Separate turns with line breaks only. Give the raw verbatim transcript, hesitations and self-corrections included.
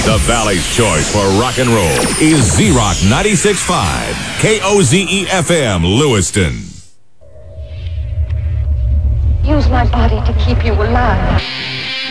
The Valley's choice for rock and roll is Z-Rock ninety-six point five, K O Z E F M, Lewiston.
Use my body to keep you alive.